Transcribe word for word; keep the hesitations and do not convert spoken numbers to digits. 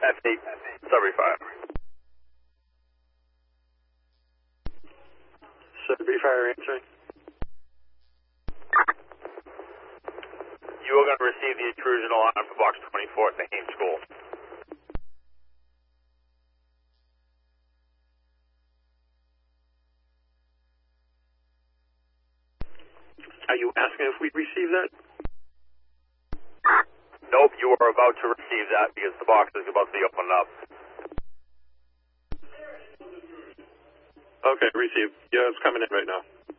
F eight, Sudbury Fire. Sudbury Fire answering. You are going to receive the intrusion alarm for box twenty-four at the Haines School. Are you asking if we'd receive that? Nope, you are about to receive that because the box is about to be opened up. Okay, receive. Yeah, it's coming in right now.